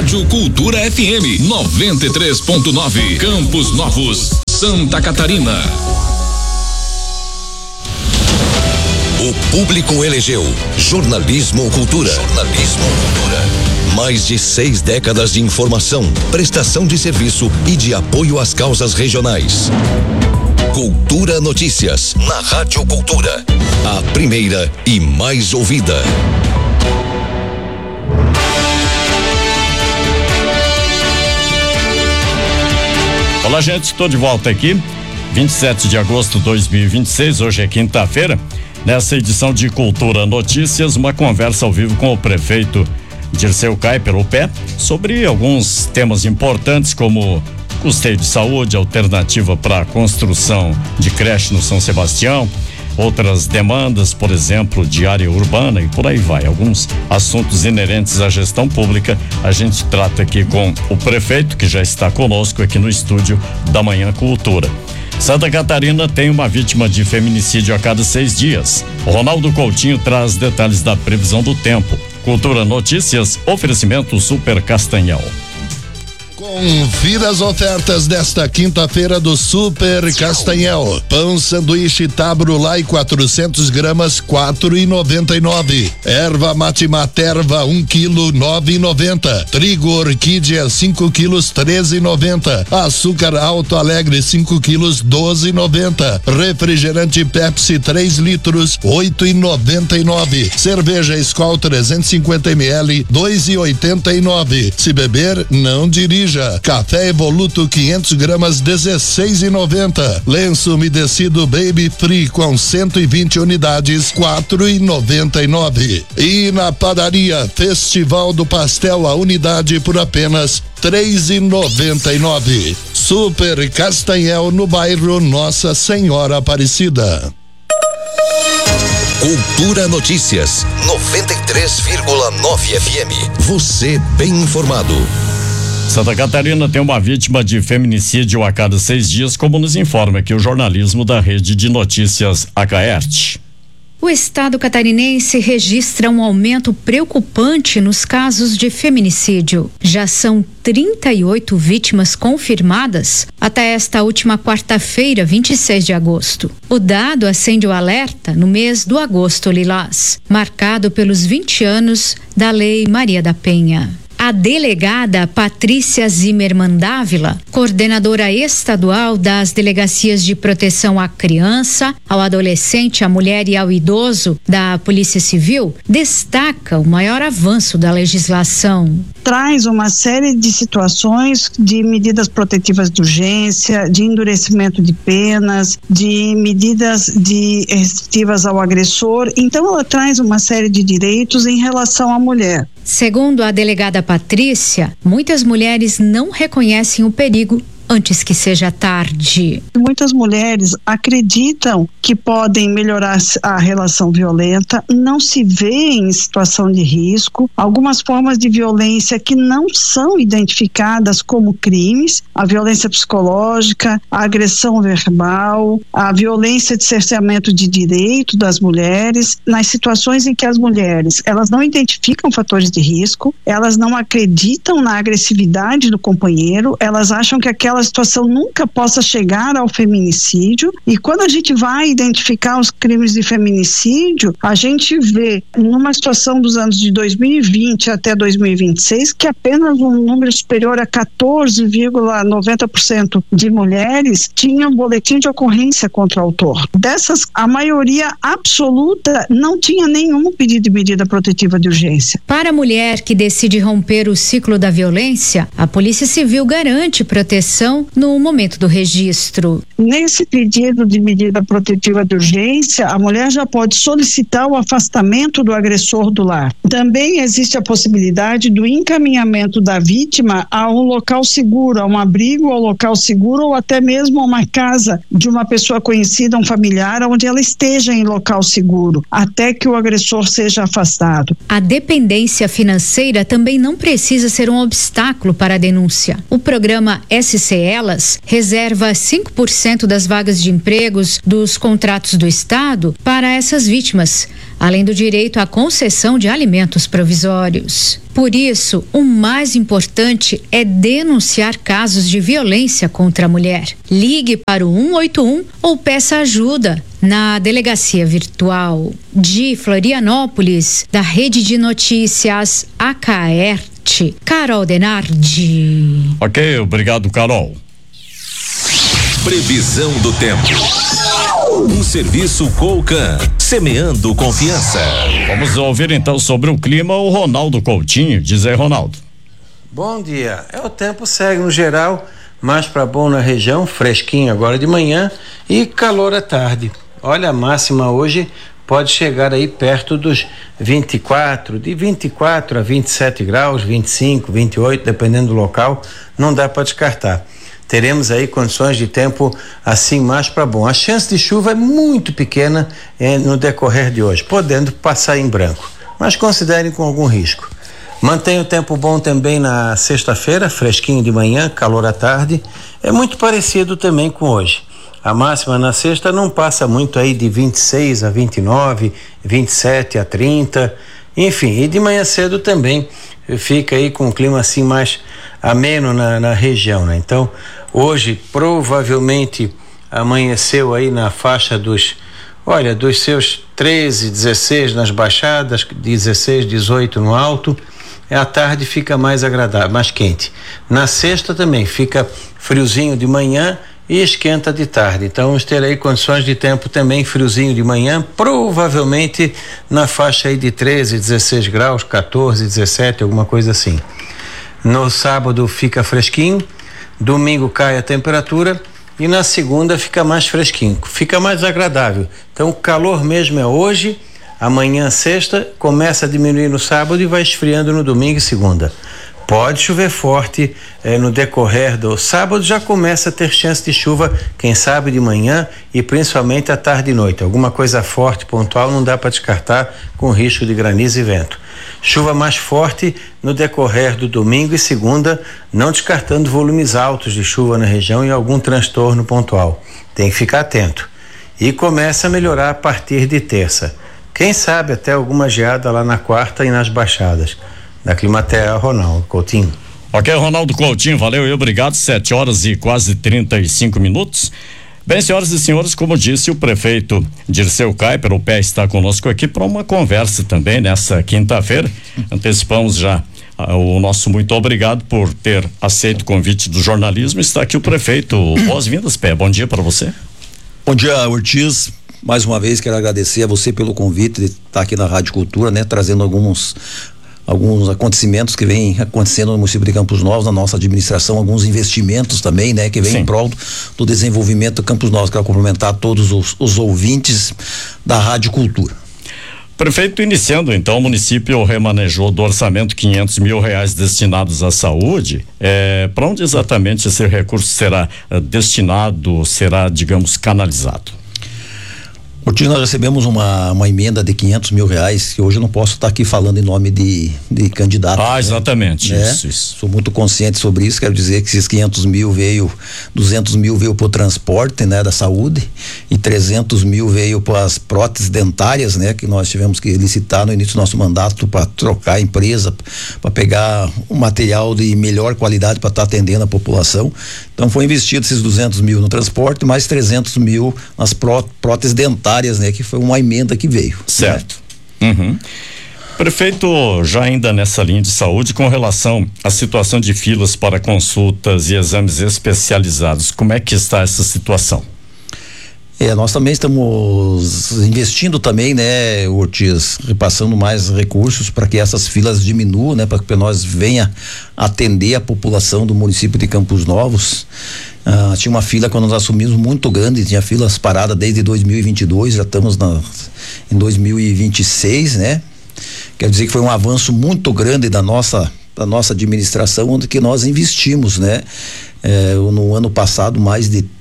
Rádio Cultura FM 93.9, Campos Novos, Santa Catarina. O público elegeu Jornalismo Cultura. Jornalismo Cultura. Mais de 6 décadas de informação, prestação de serviço e de apoio às causas regionais. Cultura Notícias, na Rádio Cultura. A primeira e mais ouvida. Olá, gente, estou de volta aqui. 27 de agosto de 2026, hoje é quinta-feira. Nessa edição de Cultura Notícias, uma conversa ao vivo com o prefeito Dirceu Caipelupé sobre alguns temas importantes como custeio de saúde, alternativa para a construção de creche no São Sebastião, outras demandas, por exemplo, de área urbana e por aí vai. Alguns assuntos inerentes à gestão pública a gente trata aqui com o prefeito, que já está conosco aqui no estúdio da Manhã Cultura. Santa Catarina tem uma vítima de feminicídio a cada 6 dias. O Ronaldo Coutinho traz detalhes da previsão do tempo. Cultura Notícias, oferecimento Super Castanhal. Confira as ofertas desta quinta-feira do Super Castanhal. Pão sanduíche Tabrulai 400 gramas, 4,99. Erva mate materva 1 quilo, 9,90. Trigo orquídea 5 quilos, 13,90. Açúcar Alto Alegre 5 quilos, 12,90. Refrigerante Pepsi 3 litros, 8,99. Cerveja Skol 350 ml, 2,89. Se beber, não dirija. Café Evoluto 500 gramas, 16,90. Lenço umedecido Baby Free com 120 unidades, 4,99. E na padaria Festival do Pastel, a unidade por apenas 3,99. Super Castanhal, no bairro Nossa Senhora Aparecida. Cultura Notícias 93,9 FM. Você bem informado. Santa Catarina tem uma vítima de feminicídio a cada 6 dias, como nos informa aqui o jornalismo da Rede de Notícias Acaerte. O estado catarinense registra um aumento preocupante nos casos de feminicídio. Já são 38 vítimas confirmadas até esta última quarta-feira, 26 de agosto. O dado acende o alerta no mês do Agosto Lilás, marcado pelos 20 anos da Lei Maria da Penha. A delegada Patrícia Zimmermann Dávila, coordenadora estadual das Delegacias de Proteção à Criança, ao Adolescente, à Mulher e ao Idoso da Polícia Civil, destaca o maior avanço da legislação. Traz uma série de situações de medidas protetivas de urgência, de endurecimento de penas, de medidas restritivas ao agressor. Então, ela traz uma série de direitos em relação à mulher. Segundo a delegada Patrícia, muitas mulheres não reconhecem o perigo antes que seja tarde. Muitas mulheres acreditam que podem melhorar a relação violenta, não se veem em situação de risco. Algumas formas de violência que não são identificadas como crimes, a violência psicológica, a agressão verbal, a violência de cerceamento de direito das mulheres, nas situações em que as mulheres, elas não identificam fatores de risco, elas não acreditam na agressividade do companheiro, elas acham que aquela situação nunca possa chegar ao feminicídio, e quando a gente vai identificar os crimes de feminicídio, a gente vê numa situação dos anos de 2020 até 2026 que apenas um número superior a 14,90% de mulheres tinham boletim de ocorrência contra o autor. Dessas, a maioria absoluta não tinha nenhum pedido de medida protetiva de urgência. Para a mulher que decide romper o ciclo da violência, a Polícia Civil garante proteção no momento do registro. Nesse pedido de medida protetiva de urgência, a mulher já pode solicitar o afastamento do agressor do lar. Também existe a possibilidade do encaminhamento da vítima a um local seguro, a um abrigo, ao local seguro, ou até mesmo a uma casa de uma pessoa conhecida, um familiar, onde ela esteja em local seguro, até que o agressor seja afastado. A dependência financeira também não precisa ser um obstáculo para a denúncia. O programa SC Elas reserva 5% das vagas de empregos dos contratos do Estado para essas vítimas, além do direito à concessão de alimentos provisórios. Por isso, o mais importante é denunciar casos de violência contra a mulher. Ligue para o 181 ou peça ajuda na delegacia virtual. De Florianópolis, da Rede de Notícias Acaerte, Carol Denardi. Ok, obrigado, Carol. Previsão do tempo. Um serviço Colcan, semeando confiança. Vamos ouvir então sobre o clima o Ronaldo Coutinho. Diz aí, Ronaldo. Bom dia. O tempo segue no geral, mais para bom na região, fresquinho agora de manhã e calor à tarde. Olha, a máxima hoje pode chegar aí perto dos 24, de 24 a 27 graus, 25, 28, dependendo do local, não dá para descartar. Teremos aí condições de tempo assim mais para bom. A chance de chuva é muito pequena no decorrer de hoje, podendo passar em branco, mas considerem com algum risco. Mantém o tempo bom também na sexta-feira, fresquinho de manhã, calor à tarde, é muito parecido também com hoje. A máxima na sexta não passa muito aí de 26 a 29, 27 a 30, enfim, e de manhã cedo também fica aí com um clima assim mais ameno na região, né? Então, hoje provavelmente amanheceu aí na faixa dos seus 13, 16 nas baixadas, 16, 18 no alto. À tarde fica mais agradável, mais quente. Na sexta também fica friozinho de manhã e esquenta de tarde. Então vamos ter aí condições de tempo também friozinho de manhã, provavelmente na faixa aí de 13, 16 graus, 14, 17, alguma coisa assim. No sábado fica fresquinho, domingo cai a temperatura e na segunda fica mais fresquinho, fica mais agradável. Então o calor mesmo é hoje, amanhã sexta, começa a diminuir no sábado e vai esfriando no domingo e segunda. Pode chover forte no decorrer do sábado, já começa a ter chance de chuva, quem sabe de manhã e principalmente à tarde e noite. Alguma coisa forte, pontual, não dá para descartar, com risco de granizo e vento. Chuva mais forte no decorrer do domingo e segunda, não descartando volumes altos de chuva na região e algum transtorno pontual. Tem que ficar atento. E começa a melhorar a partir de terça. Quem sabe até alguma geada lá na quarta e nas baixadas. Da Climatea, Ronaldo Coutinho. Ok, Ronaldo Coutinho, valeu e obrigado. 7 horas e quase 35 minutos. Bem, senhoras e senhores, como disse o prefeito Dirceu Kuyper, o PE está conosco aqui para uma conversa também nessa quinta-feira. Antecipamos já o nosso muito obrigado por ter aceito o convite do jornalismo. Está aqui o prefeito. Boas-vindas, PE. Bom dia para você. Bom dia, Ortiz. Mais uma vez quero agradecer a você pelo convite de estar aqui na Rádio Cultura, né? Trazendo alguns acontecimentos que vêm acontecendo no município de Campos Novos, na nossa administração, alguns investimentos também, né? Que vem em prol do desenvolvimento de Campos Novos. Quero cumprimentar todos os ouvintes da Rádio Cultura. Prefeito, iniciando então, o município remanejou do orçamento R$500 mil destinados à saúde. Para onde exatamente esse recurso será destinado, será, digamos, canalizado? Ortiz, nós recebemos uma emenda de R$500 mil, que hoje eu não posso estar aqui falando em nome de candidato. Exatamente, né? Isso. Sou muito consciente sobre isso, quero dizer que esses R$500 mil 200 mil veio para o transporte, né, da saúde, e 300 mil veio para as próteses dentárias, né, que nós tivemos que licitar no início do nosso mandato para trocar a empresa, para pegar um material de melhor qualidade para estar atendendo a população. Então foi investido esses 200 mil no transporte, mais 300 mil nas próteses dentárias, né? Que foi uma emenda que veio. Certo. Né? Uhum. Prefeito, já ainda nessa linha de saúde, com relação à situação de filas para consultas e exames especializados, como é que está essa situação? Nós também estamos investindo também, né, Ortiz, repassando mais recursos para que essas filas diminuam, né, para que nós venha atender a população do município de Campos Novos. Tinha uma fila quando nós assumimos muito grande, tinha filas paradas desde 2022, já estamos em 2026, né? Quer dizer que foi um avanço muito grande da nossa administração, onde que nós investimos, né? No ano passado mais de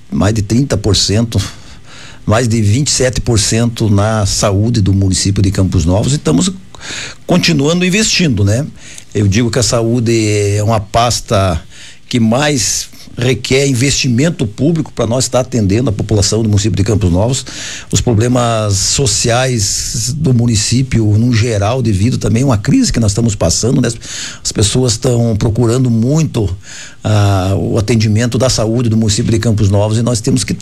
30%, mais de 27% na saúde do município de Campos Novos, e estamos continuando investindo, né? Eu digo que a saúde é uma pasta que mais requer investimento público para nós estar atendendo a população do município de Campos Novos, os problemas sociais do município no geral, devido também a uma crise que nós estamos passando, né? As pessoas estão procurando muito o atendimento da saúde do município de Campos Novos, e nós temos que